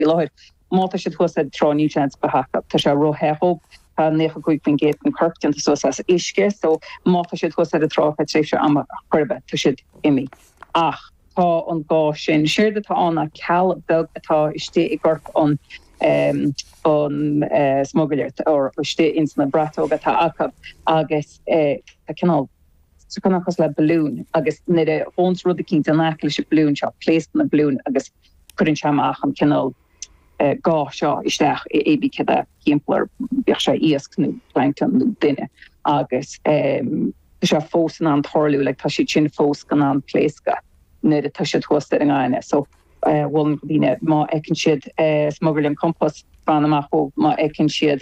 láir máta si thusa trániú chance behacha tá se rothehób necha goig fin géit an corptin so as iske so máta si thusa a trácha tréise am churbe tá si imi ach tá an gá sin séir atá anna cal beg atá isté I gorp an smuggler or isté insna brato atá acab agus tá canal so kann cos le balloon agus net a ons rud kin an akle balloon shop placed in the balloon agus couldn't chama am canal gá seo isteach ébi ke gimpler be se isknu plankton dinne agus se fósen an thorlu like tá si chin fós gan an pléska net a tá si hoste an aine so won dine ma ekken siid smuggling kompost fan amach ma ekken siid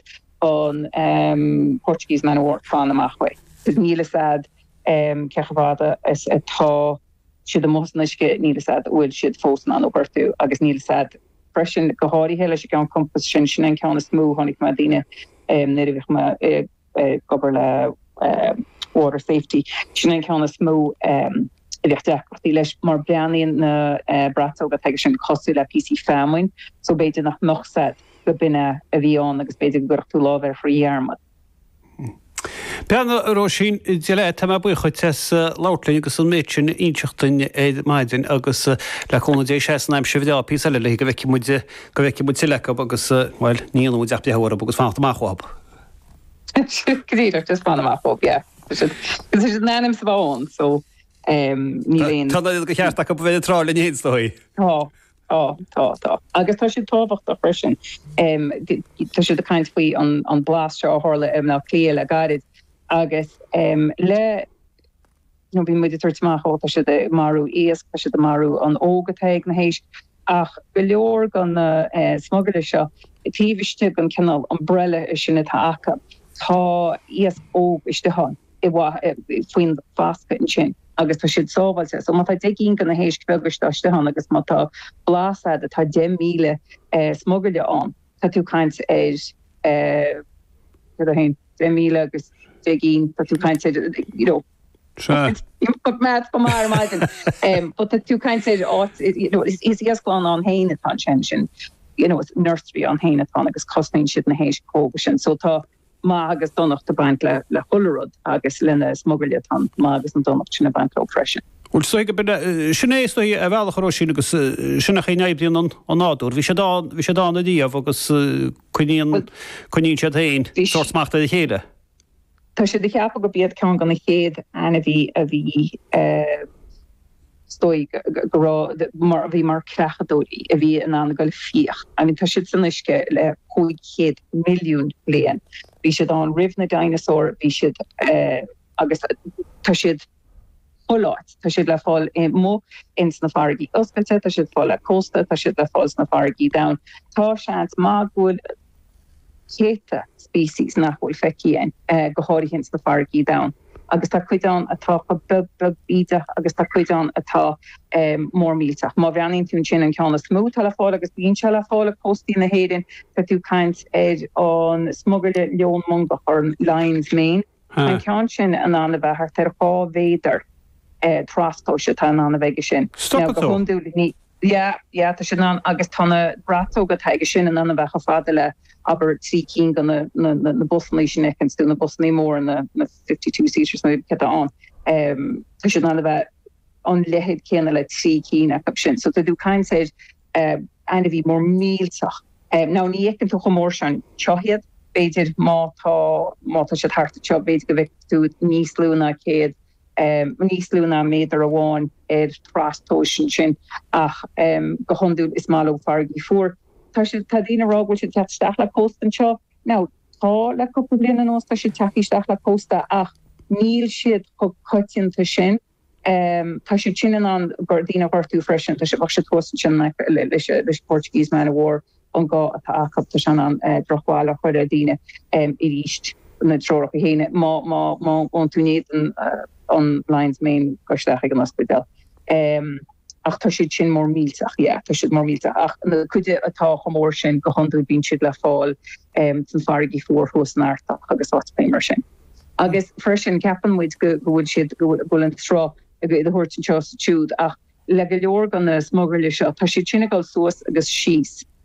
on Portuguese man war fan amachwe dus nile sad cechvada is atá si de mosneske nile sad wil siid fósen an obertu agus nile sad fresin gohari hele se gan kompost sin en kan smooth honig ma dine nere ma gober le water safety sin en kan smooth die leis mar breanin na brato dat sin cosú le PC famine so beidir nach noch set go binne a bhíán agus beidir go tú láver friarmad. Beanna Róisín le tá bu chuid tes láirlainn agus an méidsin inseachtain maidin agus le chunadé 6 se bhidá pí le go bheici mu le agus bhil níl mu deapta hra agus fáachtáachhab. Gríidir just fanachób, yeah. Is nanim sa bháin so Tá go cheart go bhéidir trála héad dói. Tá. Agus tá si táhacht a frisin. Tá si a kaint faoi an blast seo hála ná clé le garid agus le bhí muidir tuirtach tá si de marú éas tá si de marú an ógateig na hééis ach go leor gan smuggler seo tíhiste an canal an brelle is sinna tá acha tá éas óg iste han I faoin fásca in sin. agus tá siad sábailte, so má tá deginn gan na hééis begusteiste han agus má tá blásad atá 10 míle smuggler an. Tá tú kaint éis hen 10 míle agus deginn tá tú kaint put mad for my imagine but the two kinds of is yes gone on hain attention it's nursery on hain agus costing shit na hééis cogus so tá má agus donnacht de bank le hullerod agus lenne smuggler tan má agus an donnacht sinna bank oppression. Ul so go sinnééis a bhealach Róisín agus sinna ché neibdíon an náúr, hí sé dána díomh agus chuíon sé hain sortsmachta a chéile. Tá sé de cheappa go bead cean gan na chéad ana bhí a bhí stoi mar bhí mar crechadóí a bhí an an goil fiocht. I mean tá siad san isce le 500 milliún léan. Bhí siad an rih na dinosaur bhí siad agus tá siad fóláit tá siad le fáil mó ins na fargaí oscailte, tá siad fáil le costa, tá siad le fáil na fargaí down. Tá seans má gúil chéta species nachhfuil fecíin go háirí hins na fargaí down. Agus tá chuidán atá bug bíide agus tá chuidán atá mór mílteach. Má bheanín tún sin an ceanna smú tal fáil agus bíon se le fáil postí na héidir tá tú kaint an smuggler leon munga ar lines main. An cean sin an anna bheithar tar fá véidir trascó se tá anna bheige sin. Stop it Ja, tá sin an agus tána brato go teige sin an anna bheitcha fada le aber trí cín gan na bosnaí sin ekins dú na bosnaí mór na 52 seaters na ke an. Tá sin anna bheith an lehead céanna le trí cín ag sin. So tá dú kaint sé anna bhí mór mílteach. Ná ní ekken tú chomór sin teohiad beidir mátá se hartta teo beidir go bheitú níos lúna céad níos lúna méidir a bháin trastóisisin sin ach go honú is máó fargaí fuór. Tá si tá dtíine ráhil si teach le postan seo. Ná tá le cuppa bliana nó tá si teachíisteach le posta ach níl siad chu coitianta sin. Tá si sinan an dína bartú freisin tá si bh se tosan sin leis Portuguese man war an gá atá achapta sin an drochháil a chuir a díine I ríist na troch a héine má an túnéad an lines main goisteach ag an ospidal. Ach tá siad sin mór mílteach, tá siad mór mílteach ach na cuide atá chomór sin go honú bín siad le fáil san fargaí fuór fós náirtach agus áspéimar sin. Agus freisin ceapan muid go bhfuil siad gohfuil an trá a go a thuirtin teástúd ach le go leor gan na smuggler seo tá siad sinna gáil suas agus síos